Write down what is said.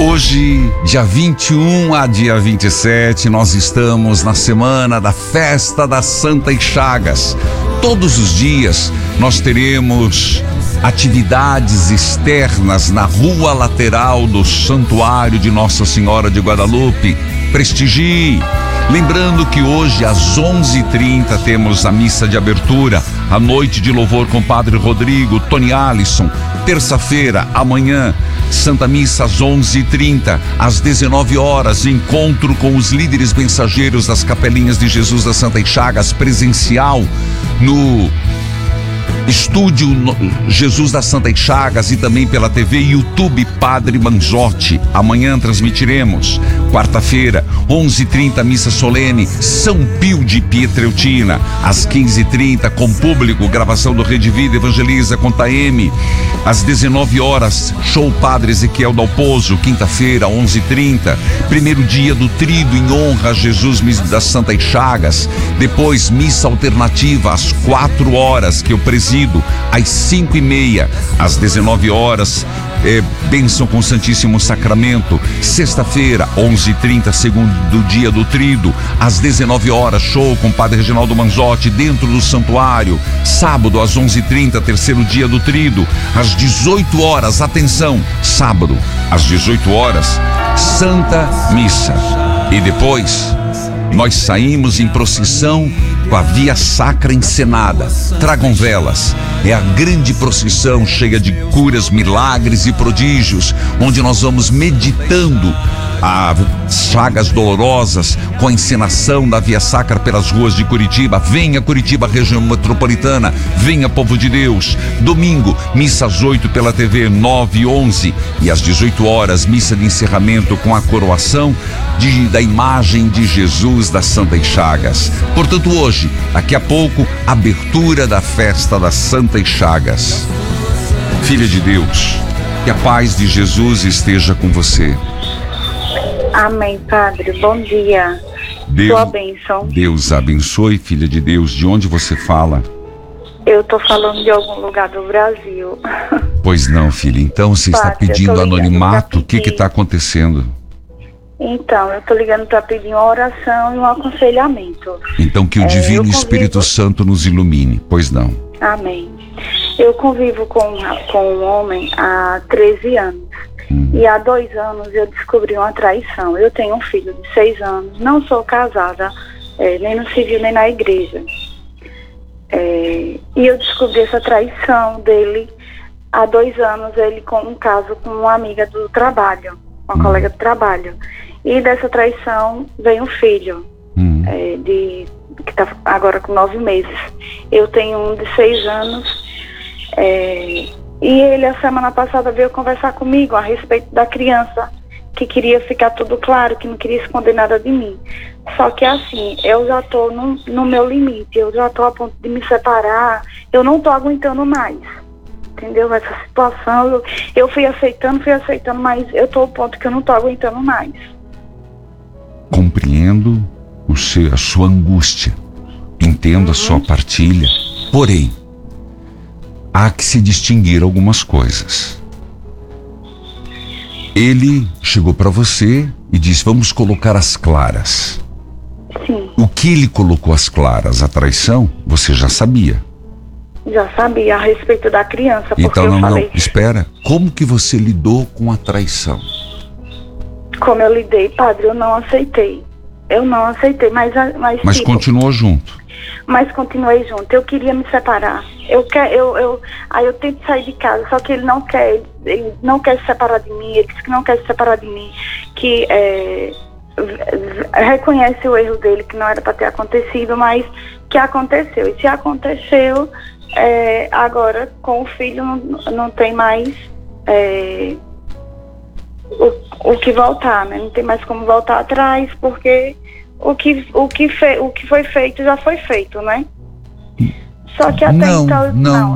Hoje, dia 21 a dia 27, nós estamos na semana da Festa da Santa e Chagas. Todos os dias nós teremos atividades externas na rua lateral do Santuário de Nossa Senhora de Guadalupe. Prestigie! Lembrando que hoje às 11h30 temos a missa de abertura, a noite de louvor com Padre Rodrigo, Tony Alisson. Terça-feira, amanhã, Santa Missa às 11h30, às 19 horas, encontro com os líderes mensageiros das Capelinhas de Jesus da Santa e Chagas, presencial no Estúdio Jesus da Santa e Chagas e também pela TV YouTube Padre Manzotti. Amanhã transmitiremos. Quarta-feira, 11h30, missa solene, São Pio de Pietreutina. Às 15h30, com público, gravação do Rede Vida Evangeliza com Taeme. Às 19 horas, show Padre Ezequiel Dalpozo. Quinta-feira, 11h30, primeiro dia do Tríduo em honra a Jesus da Santa e Chagas. Depois, missa alternativa às 4 horas, que eu presido, às 5h30, às 19 horas, bênção com o Santíssimo Sacramento. Sexta-feira, 11h30, segundo dia do Tríduo, às 19 horas, show com o Padre Reginaldo Manzotti dentro do santuário. Sábado, às 11h30, terceiro dia do Tríduo, às 18 horas, atenção, sábado, às 18 horas, Santa Missa. E depois nós saímos em procissão com a Via Sacra encenada. Tragam velas. É a grande procissão cheia de curas, milagres e prodígios, onde nós vamos meditando as chagas dolorosas com a encenação da Via Sacra pelas ruas de Curitiba. Venha Curitiba, região metropolitana, venha povo de Deus. Domingo, missa às 8 pela TV, 9 e 11, e às 18 horas, missa de encerramento com a coroação da imagem de Jesus da Santa e Chagas. Portanto, hoje, daqui a pouco, abertura da Festa da Santa e Chagas. Filha de Deus, que a paz de Jesus esteja com você. Amém, Padre. Bom dia. Sua bênção. Deus abençoe, filha de Deus. De onde você fala? Eu estou falando de algum lugar do Brasil. Pois não, filha. Então você está pedindo anonimato? O que está acontecendo? Então, eu estou ligando para pedir uma oração e um aconselhamento. Então que o Divino Espírito Santo nos ilumine. Pois não. Amém. Eu convivo com um homem há 13 anos. E há 2 anos eu descobri uma traição. Eu tenho um filho de 6 anos, não sou casada, nem no civil nem na igreja. E eu descobri essa traição dele há 2 anos, ele com um caso com uma amiga do trabalho, uma colega do trabalho. E dessa traição vem um filho, que está agora com 9 meses. Eu tenho um de 6 anos. E ele, a semana passada, veio conversar comigo a respeito da criança, que queria ficar tudo claro, que não queria esconder nada de mim. Só que assim, eu já estou no meu limite, eu já estou a ponto de me separar, eu não estou aguentando mais, entendeu? Essa situação, eu fui aceitando, mas eu estou ao ponto que eu não estou aguentando mais. Compreendo a sua angústia, entendo a sua partilha, porém, há que se distinguir algumas coisas. Ele chegou para você e disse: vamos colocar as claras. Sim. O que ele colocou as claras? A traição? Você já sabia? Já sabia, a respeito da criança, porque então, eu falei... Não, espera. Como que você lidou com a traição? Como eu lidei, Padre, eu não aceitei. Mas continuou junto. Mas continuei junto. Eu queria me separar. Aí eu tento sair de casa, só que ele não quer se separar de mim. Ele disse que não quer se separar de mim, que reconhece o erro dele, que não era para ter acontecido, mas que aconteceu. E se aconteceu, agora com o filho não tem mais o que voltar, né? Não tem mais como voltar atrás, porque o que foi feito já foi feito, né? Só que até então...